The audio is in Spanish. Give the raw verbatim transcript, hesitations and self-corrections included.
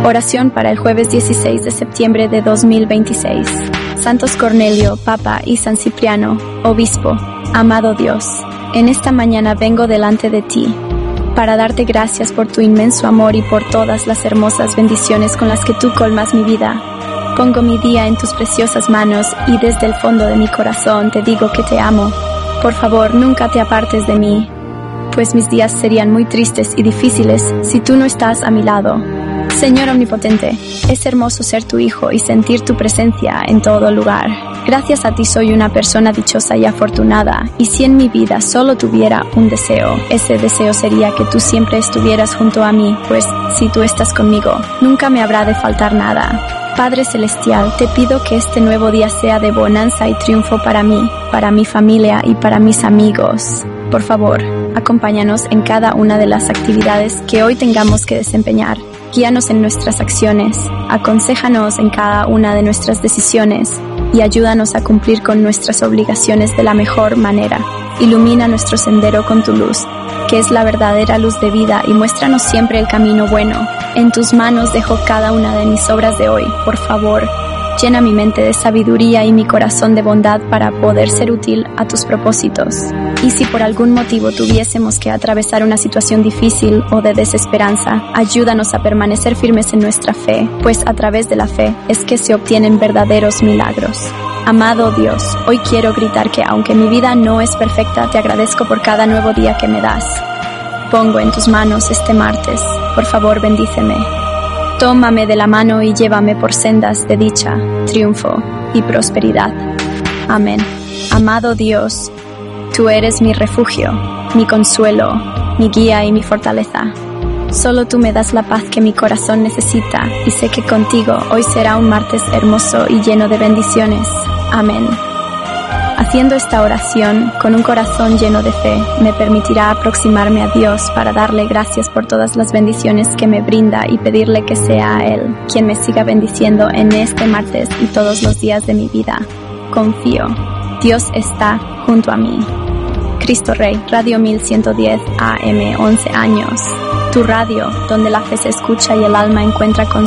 Oración para el jueves dieciséis de septiembre de dos mil veintiséis. Santos Cornelio, Papa, y San Cipriano, Obispo. Amado Dios, en esta mañana vengo delante de ti para darte gracias por tu inmenso amor y por todas las hermosas bendiciones con las que tú colmas mi vida. Pongo mi día en tus preciosas manos y desde el fondo de mi corazón te digo que te amo. Por favor, nunca te apartes de mí, pues mis días serían muy tristes y difíciles si tú no estás a mi lado. Señor omnipotente, es hermoso ser tu hijo y sentir tu presencia en todo lugar. Gracias a ti soy una persona dichosa y afortunada, y si en mi vida solo tuviera un deseo, ese deseo sería que tú siempre estuvieras junto a mí, pues si tú estás conmigo, nunca me habrá de faltar nada. Padre Celestial, te pido que este nuevo día sea de bonanza y triunfo para mí, para mi familia y para mis amigos. Por favor, acompáñanos en cada una de las actividades que hoy tengamos que desempeñar. Guíanos en nuestras acciones, aconséjanos en cada una de nuestras decisiones y ayúdanos a cumplir con nuestras obligaciones de la mejor manera. Ilumina nuestro sendero con tu luz, que es la verdadera luz de vida, y muéstranos siempre el camino bueno. En tus manos dejo cada una de mis obras de hoy. Por favor, llena mi mente de sabiduría y mi corazón de bondad para poder ser útil a tus propósitos. Y si por algún motivo tuviésemos que atravesar una situación difícil o de desesperanza, ayúdanos a permanecer firmes en nuestra fe, pues a través de la fe es que se obtienen verdaderos milagros. Amado Dios, hoy quiero gritar que aunque mi vida no es perfecta, te agradezco por cada nuevo día que me das. Pongo en tus manos este martes. Por favor, bendíceme. Tómame de la mano y llévame por sendas de dicha, triunfo y prosperidad. Amén. Amado Dios, tú eres mi refugio, mi consuelo, mi guía y mi fortaleza. Solo tú me das la paz que mi corazón necesita, y sé que contigo hoy será un martes hermoso y lleno de bendiciones. Amén. Haciendo esta oración con un corazón lleno de fe, me permitirá aproximarme a Dios para darle gracias por todas las bendiciones que me brinda y pedirle que sea a Él quien me siga bendiciendo en este martes y todos los días de mi vida. Confío. Dios está junto a mí. Cristo Rey, Radio mil ciento diez A M, once años. Tu radio, donde la fe se escucha y el alma encuentra con